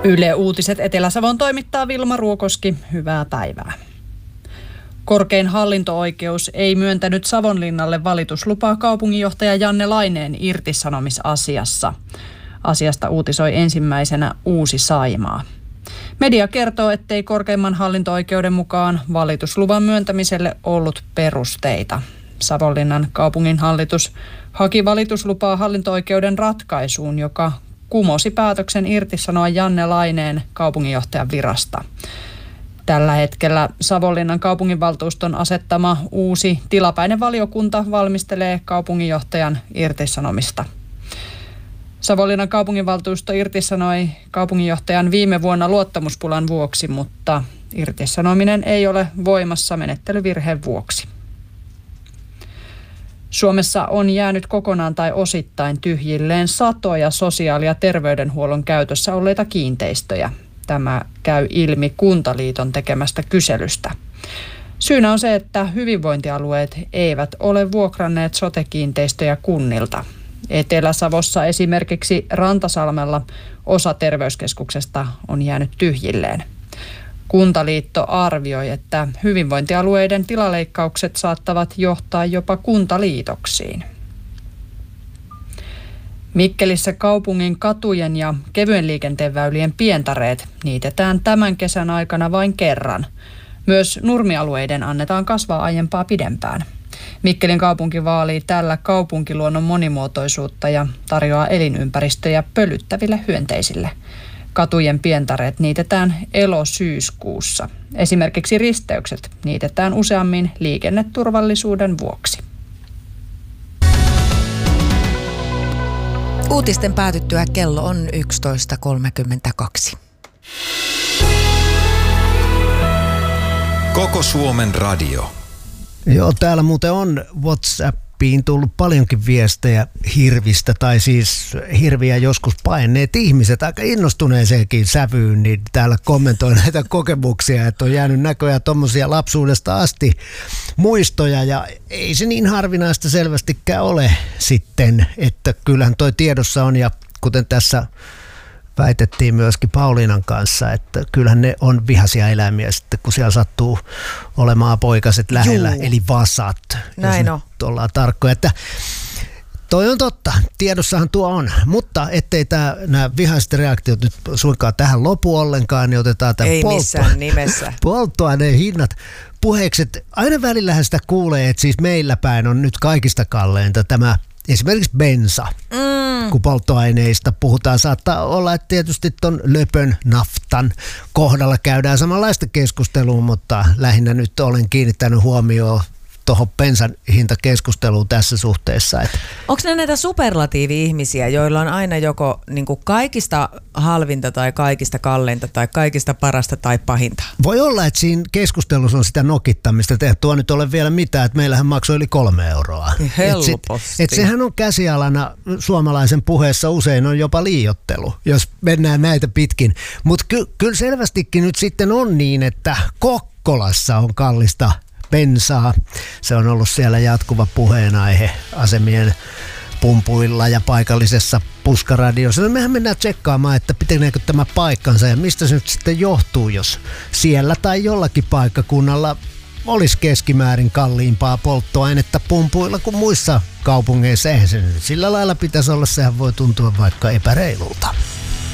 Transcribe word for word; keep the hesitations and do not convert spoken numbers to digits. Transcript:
Yle Uutiset Etelä-Savon toimittaa Vilma Ruokoski. Hyvää päivää. Korkein hallinto-oikeus ei myöntänyt Savonlinnalle valituslupaa kaupunginjohtaja Janne Laineen irtisanomisasiassa. Asiasta uutisoi ensimmäisenä Uusi Saimaa. Media kertoo, ettei korkeimman hallinto-oikeuden mukaan valitusluvan myöntämiselle ollut perusteita. Savonlinnan kaupunginhallitus haki valituslupaa hallinto-oikeuden ratkaisuun, joka kumosi päätöksen irtisanoa Janne Laineen kaupunginjohtajan virasta. Tällä hetkellä Savonlinnan kaupunginvaltuuston asettama uusi tilapäinen valiokunta valmistelee kaupunginjohtajan irtisanomista. Savonlinnan kaupunginvaltuusto irtisanoi kaupunginjohtajan viime vuonna luottamuspulan vuoksi, mutta irtisanominen ei ole voimassa menettelyvirheen vuoksi. Suomessa on jäänyt kokonaan tai osittain tyhjilleen satoja sosiaali- ja terveydenhuollon käytössä olleita kiinteistöjä. Tämä käy ilmi Kuntaliiton tekemästä kyselystä. Syynä on se, että hyvinvointialueet eivät ole vuokranneet sote-kiinteistöjä kunnilta. Etelä-Savossa esimerkiksi Rantasalmella osa terveyskeskuksesta on jäänyt tyhjilleen. Kuntaliitto arvioi, että hyvinvointialueiden tilaleikkaukset saattavat johtaa jopa kuntaliitoksiin. Mikkelissä kaupungin katujen ja kevyen liikenteen väylien pientareet niitetään tämän kesän aikana vain kerran. Myös nurmialueiden annetaan kasvaa aiempaa pidempään. Mikkelin kaupunki vaalii tällä kaupunkiluonnon monimuotoisuutta ja tarjoaa elinympäristöjä pölyttäville hyönteisille. Katujen pientareet niitetään elo-syyskuussa. Esimerkiksi risteykset niitetään useammin liikenneturvallisuuden vuoksi. Uutisten päätyttyä kello on yksitoista kolmekymmentäkaksi. Koko Suomen radio. Joo, täällä muuten on WhatsAppiin tullut paljonkin viestejä hirvistä, tai siis hirviä joskus paineet ihmiset aika innostuneeseenkin sävyyn, niin täällä kommentoi näitä kokemuksia, että on jäänyt näköjään tommosia lapsuudesta asti muistoja, ja ei se niin harvinaista selvästikään ole sitten, että kyllähän toi tiedossa on, ja kuten tässä väitettiin myöskin Pauliinan kanssa, että kyllähän ne on vihaisia eläimiä sitten, kun siellä sattuu olemaan poikaset lähellä, Juu. eli vasat. Näin on. Ollaan tarkkoja, että toi on totta, tiedossahan tuo on, mutta ettei tää, nämä vihaiset reaktiot nyt suinkaan tähän lopu ollenkaan, niin otetaan tämä polttoa- nimessä. polttoaineen hinnat puheeksi. Aina välillähän sitä kuulee, että siis meillä päin on nyt kaikista kalleinta tämä esimerkiksi bensa. Mm. Kun polttoaineista puhutaan, saattaa olla, että tietysti ton löpön naftan kohdalla käydään samanlaista keskustelua, mutta lähinnä nyt olen kiinnittänyt huomioon tuohon bensan hintakeskusteluun tässä suhteessa. Että onko ne näitä superlatiivi-ihmisiä, joilla on aina joko niin kuin kaikista halvinta tai kaikista kalleinta tai kaikista parasta tai pahinta? Voi olla, että siinä keskustelussa on sitä nokittamista, että tuo nyt ole vielä mitään, että meillähän maksoi yli kolme euroa. Helposti. Et, et sehän on käsialana suomalaisen puheessa usein on jopa liioittelu, jos mennään näitä pitkin. Mutta ky, kyllä selvästikin nyt sitten on niin, että Kokkolassa on kallista bensaa. Se on ollut siellä jatkuva puheenaihe asemien pumpuilla ja paikallisessa puskaradiossa. No mehän mennään tsekkaamaan, että pitääkö tämä paikkansa ja mistä se nyt sitten johtuu, jos siellä tai jollakin paikkakunnalla olisi keskimäärin kalliimpaa polttoainetta pumpuilla kuin muissa kaupungeissa. Eihän se nyt sillä lailla pitäisi olla, sehän voi tuntua vaikka epäreilulta.